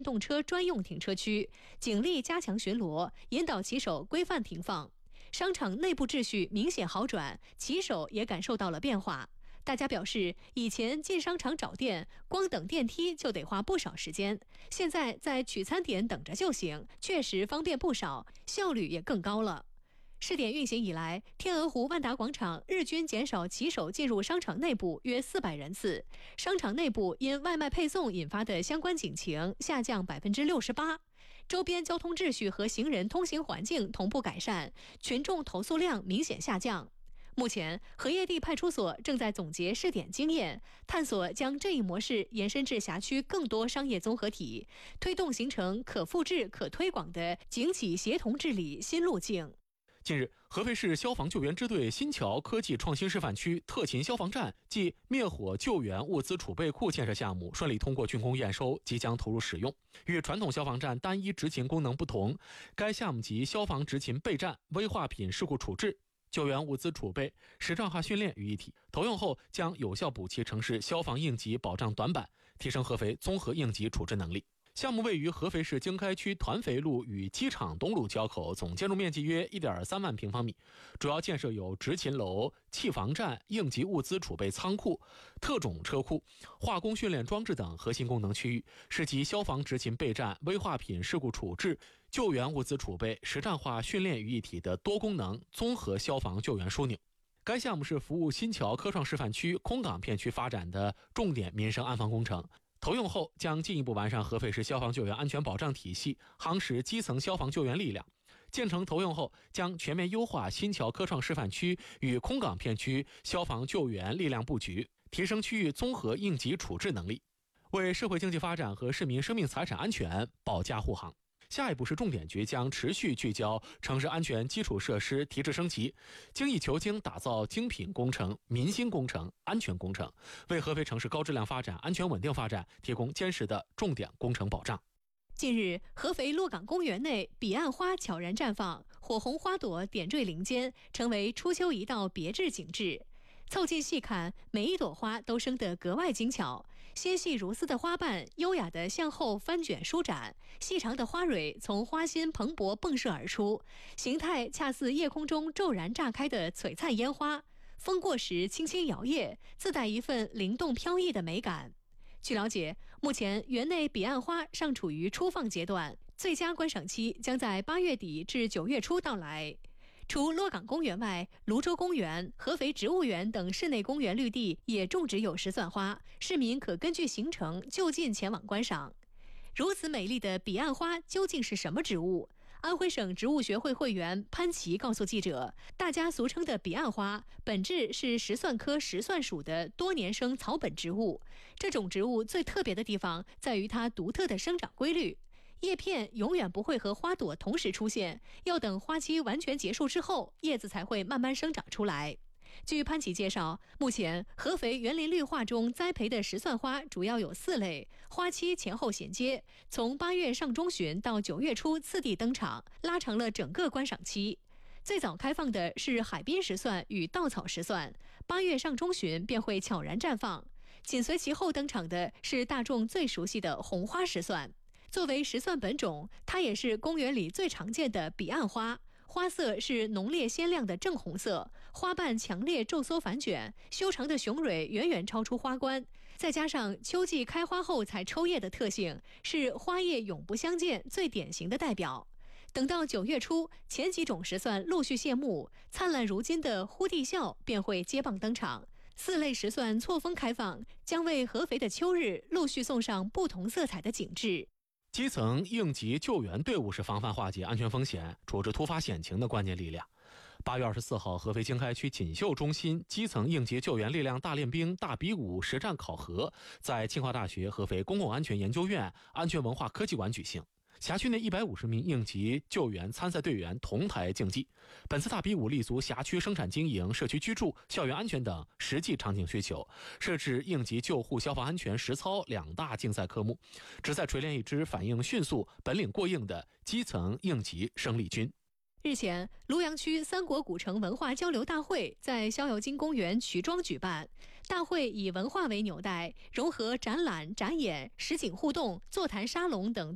动车专用停车区，警力加强巡逻，引导骑手规范停放。商场内部秩序明显好转，骑手也感受到了变化。大家表示，以前进商场找店，光等电梯就得花不少时间，现在在取餐点等着就行，确实方便不少，效率也更高了。试点运行以来，天鹅湖万达广场日均减少骑手进入商场内部约400人次，商场内部因外卖配送引发的相关警情下降68%，周边交通秩序和行人通行环境同步改善，群众投诉量明显下降。目前，荷叶地派出所正在总结试点经验，探索将这一模式延伸至辖区更多商业综合体，推动形成可复制、可推广的警企协同治理新路径。 近日，合肥市消防救援支队新桥科技创新示范区特勤消防站暨灭火救援物资储备库建设项目顺利通过竣工验收，即将投入使用。与传统消防站单一执勤功能不同，该项目集消防执勤备战、危化品事故处置、救援物资储备、实战化训练于一体，投用后将有效补齐城市消防应急保障短板，提升合肥综合应急处置能力。项目位于合肥市经开区团肥路与机场东路交口，总建筑面积约 1.3万平方米，主要建设有执勤楼、气防站、应急物资储备仓库、特种车库、化工训练装置等核心功能区域，是集消防执勤备战、危化品事故处置、救援物资储备、实战化训练于一体的多功能综合消防救援枢纽。该项目是服务新桥科创示范区、空港片区发展的重点民生安防工程。投用后将进一步完善合肥市消防救援安全保障体系，夯实基层消防救援力量。建成投用后，将全面优化新桥科创示范区与空港片区消防救援力量布局，提升区域综合应急处置能力，为社会经济发展和市民生命财产安全保驾护航。下一步是重点局将持续聚焦城市安全基础设施提质升级，精益求精打造精品工程、民心工程、安全工程，为合肥城市高质量发展、安全稳定发展提供坚实的重点工程保障。 近日，合肥洛港公园内彼岸花悄然绽放，火红花朵点缀林间，成为初秋一道别致景致。凑近细看，每一朵花都生得格外精巧，纤细如丝的花瓣优雅地向后翻卷舒展，细长的花蕊从花心蓬勃迸射而出，形态恰似夜空中骤然炸开的璀璨烟花，风过时轻轻摇曳，自带一份灵动飘逸的美感。据了解，目前园内彼岸花尚处于初放阶段，最佳观赏期将在8月底至9月初到来。除洛港公园外，泸州公园、合肥植物园等室内公园绿地也种植有石蒜花，市民可根据行程就近前往观赏。如此美丽的彼岸花究竟是什么植物？安徽省植物学会会员潘琪告诉记者，大家俗称的彼岸花本质是石蒜科石蒜属的多年生草本植物。这种植物最特别的地方在于它独特的生长规律，叶片永远不会和花朵同时出现，要等花期完全结束之后，叶子才会慢慢生长出来。据潘琪介绍，目前合肥园林绿化中栽培的石蒜花主要有4类，花期前后衔接，从8月上中旬到9月初次第登场，拉长了整个观赏期。最早开放的是海滨石蒜与稻草石蒜，8月上中旬便会悄然绽放，紧随其后登场的是大众最熟悉的红花石蒜。作为石蒜本种，它也是公园里最常见的彼岸花，花色是浓烈鲜亮的正红色，花瓣强烈皱缩反卷，修长的雄蕊远远超出花冠，再加上秋季开花后才抽叶的特性，是花叶永不相见最典型的代表。等到9月初，前几种石蒜陆续谢幕，灿烂如金的呼地笑便会接棒登场。4类石蒜错峰开放，将为合肥的秋日陆续送上不同色彩的景致。 基层应急救援队伍是防范化解安全风险、处置突发险情的关键力量。8月24号，合肥经开区锦绣中心基层应急救援力量大练兵、大比武实战考核在清华大学合肥公共安全研究院安全文化科技馆举行。辖区内150名应急救援参赛队员同台竞技。本次大比武立足辖区生产经营、社区居住、校园安全等实际场景需求，设置应急救护、消防安全实操2大竞赛科目，旨在锤炼一支反应迅速、本领过硬的基层应急生力军。 日前，庐阳区三国古城文化交流大会在逍遥津公园曲庄举办。大会以文化为纽带，融合展览、展演、实景互动、座谈沙龙等